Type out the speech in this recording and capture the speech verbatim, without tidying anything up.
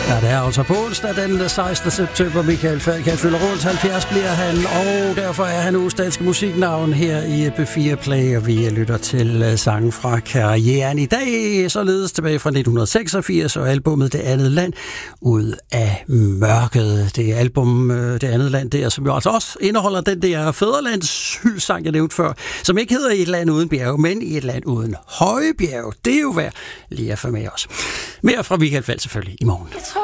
Ja, det er altså på onsdag den sekstende september. Michael Falk, han fylder rundt halvfjerds bliver han, og derfor er han uges danske musiknavn her i B fire Play, og vi lytter til sangen fra karrieren i dag, således tilbage fra nitten seksogfirs, og albumet Det Andet Land, Ud af Mørket. Det er album Det Andet Land der, som jo altså også indeholder den der fædrelandshyldesang, jeg nævnte før, som ikke hedder I et land uden bjerge, men I et land uden høje bjerge. Det er jo værd lige at få med os. Mere fra Michael Falk selvfølgelig i morgen.